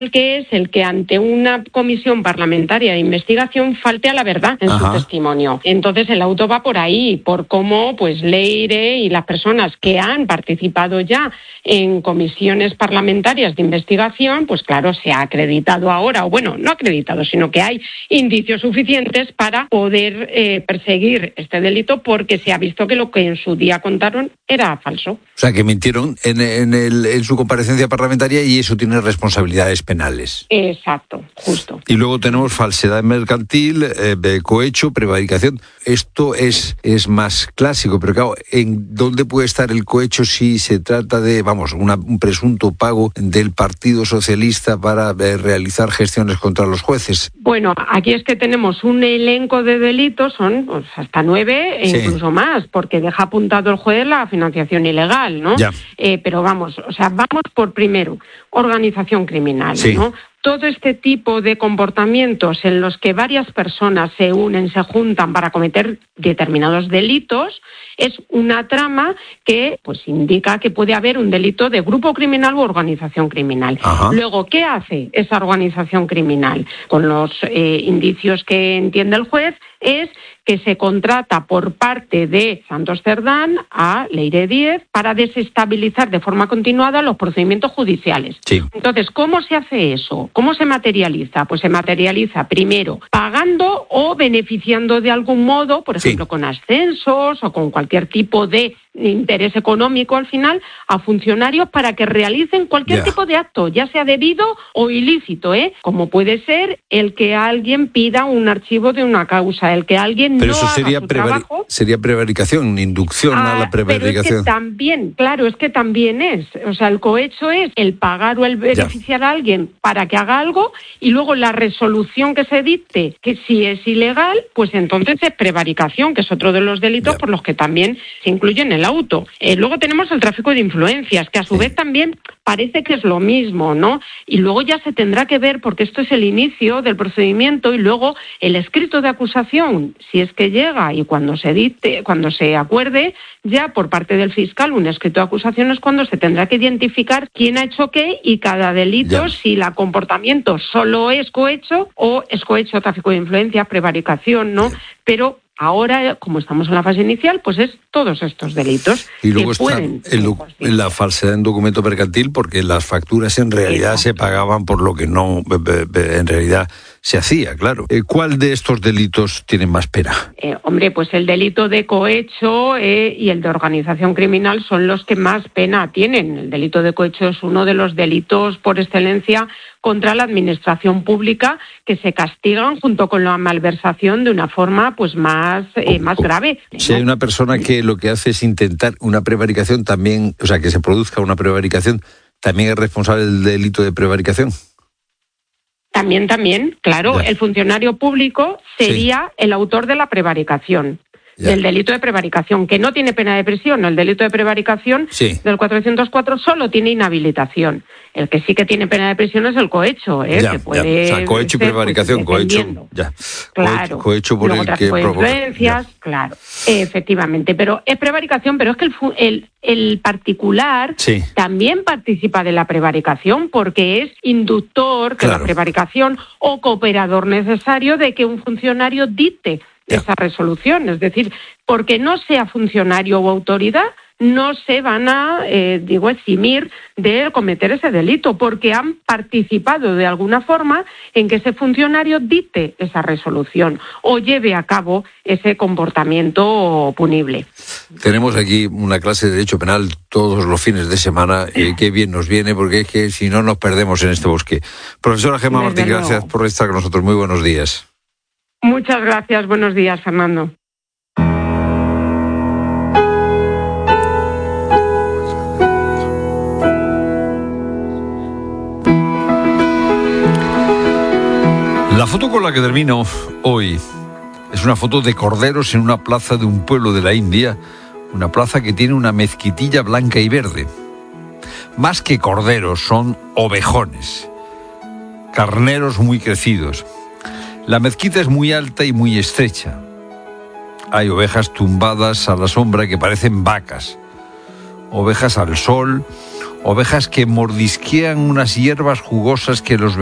que es el que ante una comisión parlamentaria de investigación falte a la verdad en su testimonio. Entonces el auto va por ahí, por cómo pues Leire y las personas que han participado ya en comisiones parlamentarias de investigación, pues claro, se ha acreditado ahora, o bueno, no acreditado, sino que hay indicios suficientes para poder perseguir este delito, porque se ha visto que lo que en su día contaron era falso. O sea, que mintieron en su comparecencia parlamentaria y eso tiene responsabilidades penales. Exacto, justo. Y luego tenemos falsedad mercantil, cohecho, prevaricación. Esto es más clásico, pero claro, ¿en dónde puede estar el cohecho si se trata de, un presunto pago del Partido Socialista para realizar gestiones contra los jueces? Bueno, aquí es que tenemos un elenco de delitos, son hasta 9 e incluso más, porque deja apuntado el juez la financiación ilegal, ¿no? Pero vamos por primero, organización criminal, ¿no? Todo este tipo de comportamientos en los que varias personas se unen, se juntan para cometer determinados delitos, es una trama que pues indica que puede haber un delito de grupo criminal u organización criminal. Luego, ¿qué hace esa organización criminal? Con los indicios que entiende el juez, es que se contrata por parte de Santos Cerdán a Leire Díez para desestabilizar de forma continuada los procedimientos judiciales. Entonces, ¿cómo se hace eso? ¿Cómo se materializa? Pues se materializa primero pagando o beneficiando de algún modo, por ejemplo, con ascensos o con cualquier tipo de interés económico al final, a funcionarios para que realicen cualquier tipo de acto, ya sea debido o ilícito, como puede ser el que alguien pida un archivo de una causa, el que alguien pero no eso haga su trabajo. Sería prevaricación, inducción a la prevaricación. Pero es que también, claro, es que también es, o sea, el cohecho es el pagar o el beneficiar a alguien para que haga algo, y luego la resolución que se dicte, que si es ilegal, pues entonces es prevaricación, que es otro de los delitos por los que también se incluye en el auto. Luego tenemos el tráfico de influencias, que a su vez también parece que es lo mismo, ¿no? Y luego ya se tendrá que ver, porque esto es el inicio del procedimiento, y luego el escrito de acusación, si es que llega, y cuando se dicte, cuando se acuerde ya por parte del fiscal un escrito de acusación, es cuando se tendrá que identificar quién ha hecho qué y cada delito, si el comportamiento solo es cohecho o es cohecho, tráfico de influencias, prevaricación, ¿no? Pero ahora, como estamos en la fase inicial, pues es todos estos delitos. Y luego está la falsedad en documento mercantil, porque las facturas en realidad se pagaban por lo que no en realidad se hacía, claro. ¿Cuál de estos delitos tiene más pena? Hombre, pues el delito de cohecho y el de organización criminal son los que más pena tienen. El delito de cohecho es uno de los delitos por excelencia contra la administración pública, que se castigan junto con la malversación de una forma pues más grave, ¿no? Si hay una persona que lo que hace es intentar una prevaricación también, o sea, que se produzca una prevaricación, ¿también es responsable del delito de prevaricación? También, claro. El funcionario público sería el autor de la prevaricación. Del delito de prevaricación, que no tiene pena de prisión. El delito de prevaricación del 404 solo tiene inhabilitación. El que sí que tiene pena de prisión es el cohecho, que puede, o sea, cohecho y prevaricación, cohecho, claro. Cohecho por luego el que provoca. Influencias, claro, efectivamente. Pero es prevaricación, pero es que el particular también participa de la prevaricación, porque es inductor de la prevaricación o cooperador necesario de que un funcionario dicte esa resolución. Es decir, porque no sea funcionario o autoridad, no se van a, eximir de cometer ese delito, porque han participado de alguna forma en que ese funcionario dicte esa resolución o lleve a cabo ese comportamiento punible. Tenemos aquí una clase de Derecho Penal todos los fines de semana, qué bien nos viene, porque es que si no nos perdemos en este bosque. Profesora Gemma Martín, gracias por estar con nosotros. Muy buenos días. Muchas gracias. Buenos días, Fernando. La foto con la que termino hoy es una foto de corderos en una plaza de un pueblo de la India, una plaza que tiene una mezquitilla blanca y verde. Más que corderos, son ovejones, carneros muy crecidos. La mezquita es muy alta y muy estrecha. Hay ovejas tumbadas a la sombra que parecen vacas, ovejas al sol, ovejas que mordisquean unas hierbas jugosas que los